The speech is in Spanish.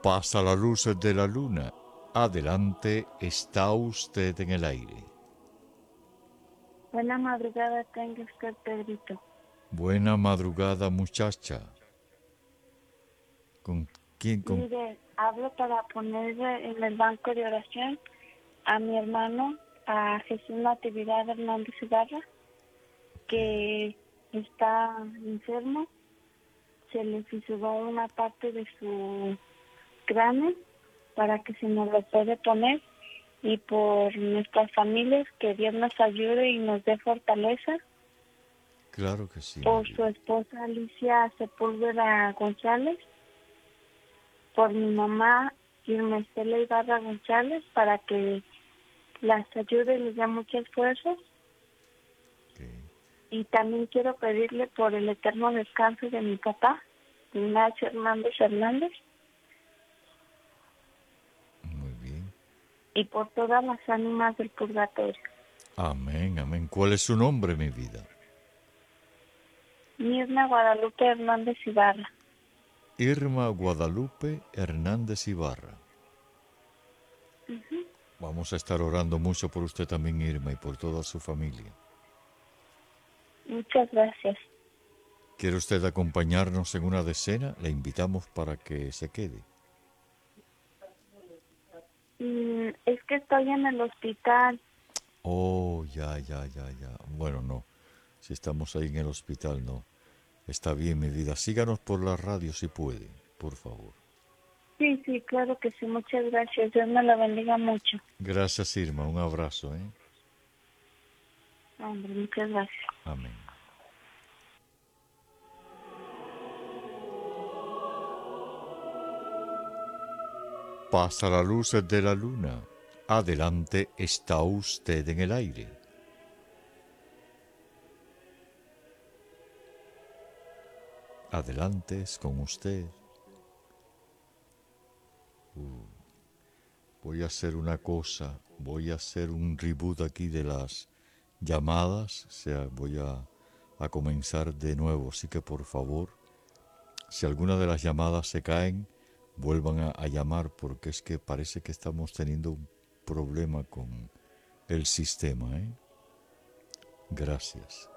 Pasa la luz de la luna. Adelante, está usted en el aire. Buena madrugada tenga usted, Pedrito. Buena madrugada, muchacha. ¿Con quién? Mire, hablo para poner en el banco de oración a mi hermano, a Jesús Natividad Hernández Ibarra, que está enfermo. Se le fisuró una parte de su cráneo para que se nos lo puede poner, y por nuestras familias, que Dios nos ayude y nos dé fortaleza. Claro que sí. Por su esposa Alicia Sepúlveda González, por mi mamá Irma Estela Ibarra González, para que las ayude y les dé mucho esfuerzo. Okay. Y también quiero pedirle por el eterno descanso de mi papá, Ignacio Hernández, Muy bien. y por todas las ánimas del purgatorio. Amén, amén. ¿Cuál es su nombre, mi vida? Mirna Guadalupe Hernández Ibarra. Irma Guadalupe Hernández Ibarra. Uh-huh. Vamos a estar orando mucho por usted también, Irma, y por toda su familia. Muchas gracias. ¿Quiere usted acompañarnos en una decena? Le invitamos para que se quede. Es que estoy en el hospital. Oh, ya. Bueno, no. Si estamos ahí en el hospital, no. Está bien, mi vida. Síganos por la radio si puede, por favor. Sí, claro que sí. Muchas gracias. Dios me la bendiga mucho. Gracias, Irma. Un abrazo, ¿eh? Hombre, muchas gracias. Amén. Pasa la luz de la luna. Adelante, está usted en el aire. Adelante, es con usted. Voy a hacer una cosa. Voy a hacer un reboot aquí de las llamadas. O sea, voy a comenzar de nuevo. Así que, por favor, si alguna de las llamadas se caen, vuelvan a llamar, porque es que parece que estamos teniendo un problema con el sistema, ¿eh? Gracias.